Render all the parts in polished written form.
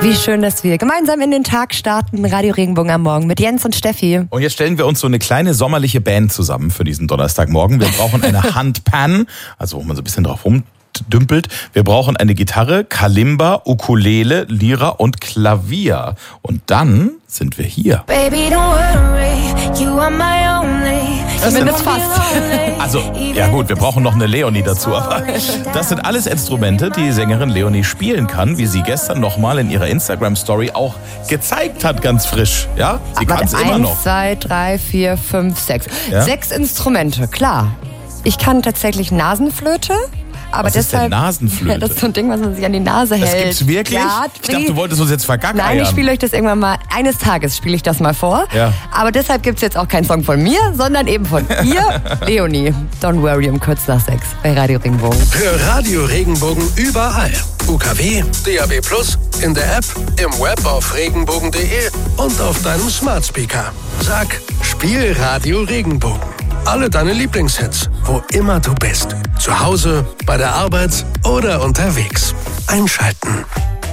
Wie schön, dass wir gemeinsam in den Tag starten. Radio Regenbogen am Morgen mit Jens und Steffi. Und jetzt stellen wir uns so eine kleine sommerliche Band zusammen für diesen Donnerstagmorgen. Wir brauchen eine Handpan, also wo man so ein bisschen drauf rumdümpelt. Wir brauchen eine Gitarre, Kalimba, Ukulele, Lyra und Klavier. Und dann sind wir hier. Baby, don't worry, you are my only. Zumindest fast. Also, ja gut, wir brauchen noch eine Leonie dazu, aber das sind alles Instrumente, die Sängerin Leonie spielen kann, wie sie gestern nochmal in ihrer Instagram-Story auch gezeigt hat, ganz frisch. Ja, sie kann es immer noch. 1, 2, 3, 4, 5, 6. Ja? 6 Instrumente, klar. Ich kann tatsächlich Nasenflöte. Aber Was ist denn deshalb, Nasenflöte? Das ist so ein Ding, was man sich an die Nase hält. Das gibt's wirklich? Ja, ich dachte, du wolltest uns jetzt vergackeiern. Nein, ich spiele euch das irgendwann mal. Eines Tages spiele ich das mal vor. Ja. Aber deshalb gibt es jetzt auch keinen Song von mir, sondern eben von ihr, Leonie. Don't worry, um kurz nach 6 bei Radio Regenbogen. Hör Radio Regenbogen überall. UKW, DAB+, in der App, im Web auf regenbogen.de und auf deinem Smart Speaker. Sag, spiel Radio Regenbogen. Alle deine Lieblingshits, wo immer du bist. Zu Hause, bei der Arbeit oder unterwegs. Einschalten.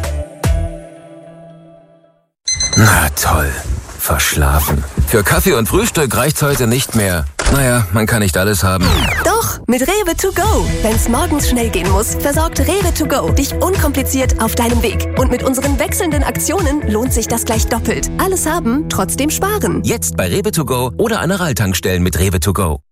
Na toll, verschlafen. Für Kaffee und Frühstück reicht's heute nicht mehr. Naja, man kann nicht alles haben. Doch, mit Rewe to go. Wenn's morgens schnell gehen muss, versorgt Rewe to go dich unkompliziert auf deinem Weg. Und mit unseren wechselnden Aktionen lohnt sich das gleich doppelt. Alles haben, trotzdem sparen. Jetzt bei Rewe to go oder an der Rall-Tankstellen mit Rewe to go.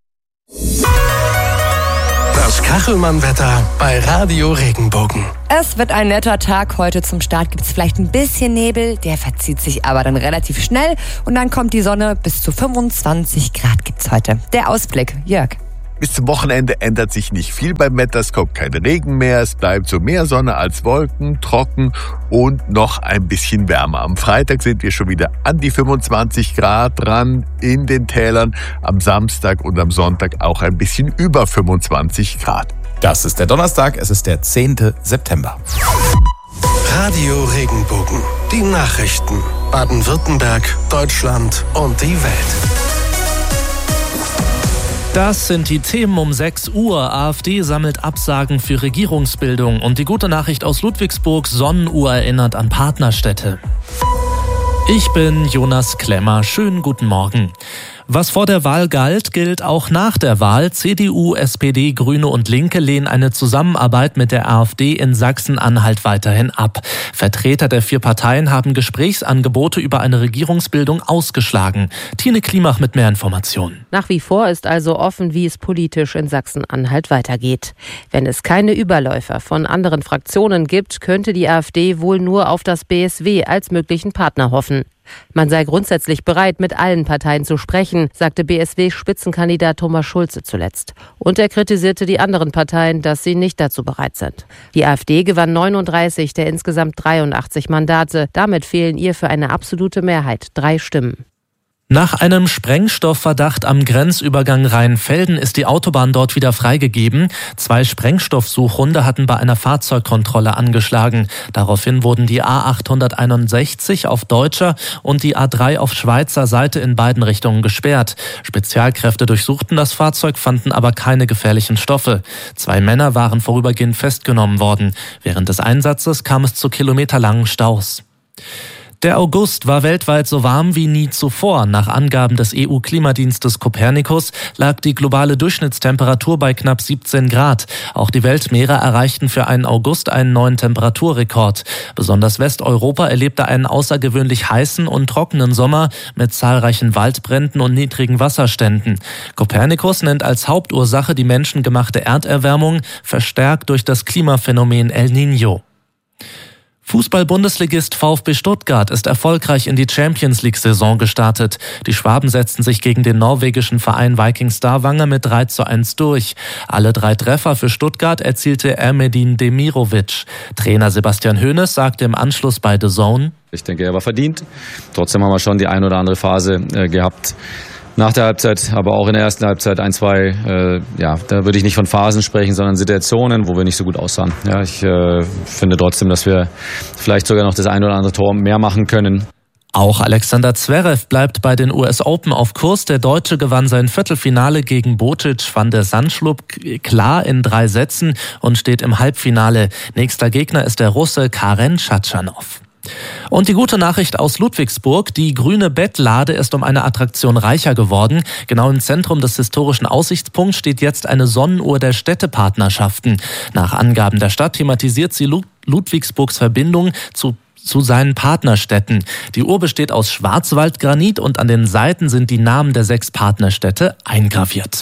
Das Kachelmann-Wetter bei Radio Regenbogen. Es wird ein netter Tag. Heute zum Start gibt es vielleicht ein bisschen Nebel. Der verzieht sich aber dann relativ schnell. Und dann kommt die Sonne. Bis zu 25 Grad gibt's heute. Der Ausblick, Jörg. Bis zum Wochenende ändert sich nicht viel beim Wetter. Es kommt kein Regen mehr. Es bleibt so mehr Sonne als Wolken, trocken und noch ein bisschen wärmer. Am Freitag sind wir schon wieder an die 25 Grad dran in den Tälern. Am Samstag und am Sonntag auch ein bisschen über 25 Grad. Das ist der Donnerstag, es ist der 10. September. Radio Regenbogen. Die Nachrichten. Baden-Württemberg, Deutschland und die Welt. Das sind die Themen um 6 Uhr. AfD sammelt Absagen für Regierungsbildung. Und die gute Nachricht aus Ludwigsburg, Sonnenuhr erinnert an Partnerstädte. Ich bin Jonas Klemmer. Schönen guten Morgen. Was vor der Wahl galt, gilt auch nach der Wahl. CDU, SPD, Grüne und Linke lehnen eine Zusammenarbeit mit der AfD in Sachsen-Anhalt weiterhin ab. Vertreter der 4 Parteien haben Gesprächsangebote über eine Regierungsbildung ausgeschlagen. Tine Klimach mit mehr Informationen. Nach wie vor ist also offen, wie es politisch in Sachsen-Anhalt weitergeht. Wenn es keine Überläufer von anderen Fraktionen gibt, könnte die AfD wohl nur auf das BSW als möglichen Partner hoffen. Man sei grundsätzlich bereit, mit allen Parteien zu sprechen, sagte BSW-Spitzenkandidat Thomas Schulze zuletzt. Und er kritisierte die anderen Parteien, dass sie nicht dazu bereit sind. Die AfD gewann 39 der insgesamt 83 Mandate. Damit fehlen ihr für eine absolute Mehrheit 3 Stimmen. Nach einem Sprengstoffverdacht am Grenzübergang Rheinfelden ist die Autobahn dort wieder freigegeben. 2 Sprengstoffsuchhunde hatten bei einer Fahrzeugkontrolle angeschlagen. Daraufhin wurden die A861 auf deutscher und die A3 auf Schweizer Seite in beiden Richtungen gesperrt. Spezialkräfte durchsuchten das Fahrzeug, fanden aber keine gefährlichen Stoffe. 2 Männer waren vorübergehend festgenommen worden. Während des Einsatzes kam es zu kilometerlangen Staus. Der August war weltweit so warm wie nie zuvor. Nach Angaben des EU-Klimadienstes Copernicus lag die globale Durchschnittstemperatur bei knapp 17 Grad. Auch die Weltmeere erreichten für einen August einen neuen Temperaturrekord. Besonders Westeuropa erlebte einen außergewöhnlich heißen und trockenen Sommer mit zahlreichen Waldbränden und niedrigen Wasserständen. Copernicus nennt als Hauptursache die menschengemachte Erderwärmung, verstärkt durch das Klimaphänomen El Niño. Fußball-Bundesligist VfB Stuttgart ist erfolgreich in die Champions-League-Saison gestartet. Die Schwaben setzten sich gegen den norwegischen Verein Viking Stavanger mit 3:1 durch. Alle 3 Treffer für Stuttgart erzielte Ermedin Demirovic. Trainer Sebastian Hoeneß sagte im Anschluss bei The Zone: Ich denke, er war verdient. Trotzdem haben wir schon die ein oder andere Phase gehabt. Nach der Halbzeit, aber auch in der ersten Halbzeit 1, 2, da würde ich nicht von Phasen sprechen, sondern Situationen, wo wir nicht so gut aussahen. Ja, ich finde trotzdem, dass wir vielleicht sogar noch das ein oder andere Tor mehr machen können. Auch Alexander Zverev bleibt bei den US Open auf Kurs. Der Deutsche gewann sein Viertelfinale gegen Botic van der Zandschulp klar in 3 Sätzen und steht im Halbfinale. Nächster Gegner ist der Russe Karen Tschatschanow. Und die gute Nachricht aus Ludwigsburg: Die grüne Bettlade ist um eine Attraktion reicher geworden. Genau im Zentrum des historischen Aussichtspunkts steht jetzt eine Sonnenuhr der Städtepartnerschaften. Nach Angaben der Stadt thematisiert sie Ludwigsburgs Verbindung zu seinen Partnerstädten. Die Uhr besteht aus Schwarzwaldgranit und an den Seiten sind die Namen der 6 Partnerstädte eingraviert.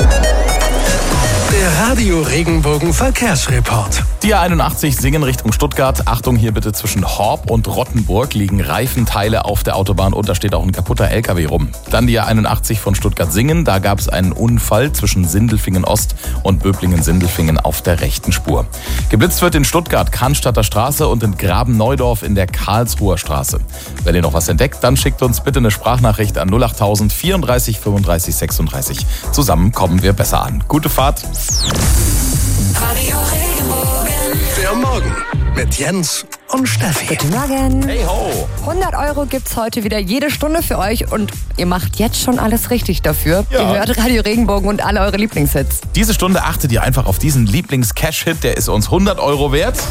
Der Radio Regenbogen Verkehrsreport. Die A81 Singen Richtung Stuttgart. Achtung, hier bitte zwischen Horb und Rottenburg liegen Reifenteile auf der Autobahn und da steht auch ein kaputter LKW rum. Dann die A81 von Stuttgart-Singen. Da gab es einen Unfall zwischen Sindelfingen-Ost und Böblingen-Sindelfingen auf der rechten Spur. Geblitzt wird in Stuttgart, Cannstatter Straße und in Graben-Neudorf in der Karlsruher Straße. Wenn ihr noch was entdeckt, dann schickt uns bitte eine Sprachnachricht an 08000 34 35 36. Zusammen kommen wir besser an. Gute Fahrt. Radio Regenbogen. Der Morgen mit Jens und Steffi. Guten Morgen. Hey ho! 100 € gibt's heute wieder jede Stunde für euch und ihr macht jetzt schon alles richtig dafür. Ja. Ihr hört Radio Regenbogen und alle eure Lieblingshits. Diese Stunde achtet ihr einfach auf diesen Lieblings-Cash-Hit, der ist uns 100 € wert.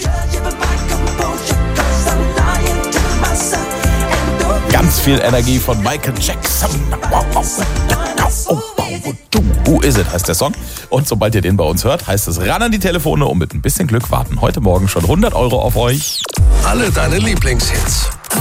Ganz viel Energie von Michael Jackson. Who is it, heißt der Song. Und sobald ihr den bei uns hört, heißt es ran an die Telefone und mit ein bisschen Glück warten heute Morgen schon 100 € auf euch. Alle deine Lieblingshits